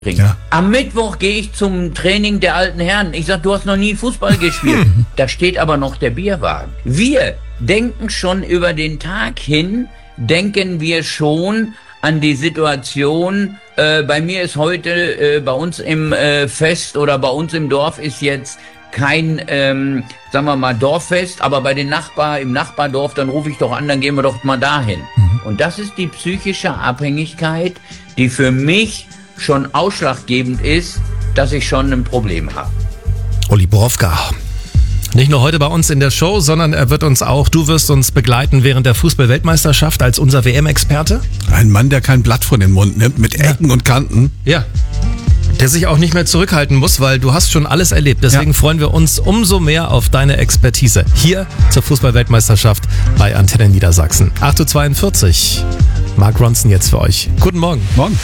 Ja. Am Mittwoch gehe ich zum Training der alten Herren. Ich sag, du hast noch nie Fußball gespielt. Da steht aber noch der Bierwagen. Wir denken schon über den Tag hin, denken wir schon an die Situation. Bei mir ist heute, bei uns im Fest oder bei uns im Dorf ist jetzt kein, sagen wir mal, Dorffest, aber bei den im Nachbardorf, dann rufe ich doch an, dann gehen wir doch mal dahin. Und das ist die psychische Abhängigkeit, die für mich schon ausschlaggebend ist, dass ich schon ein Problem habe. Uli Borowka. Nicht nur heute bei uns in der Show, sondern du wirst uns begleiten während der Fußball-Weltmeisterschaft als unser WM-Experte. Ein Mann, der kein Blatt vor den Mund nimmt, mit Ecken und Kanten. Ja. Der sich auch nicht mehr zurückhalten muss, weil du hast schon alles erlebt. Deswegen freuen wir uns umso mehr auf deine Expertise hier zur Fußball-Weltmeisterschaft bei Antenne Niedersachsen. 8:42 Uhr. Mark Ronson jetzt für euch. Guten Morgen. Morgen.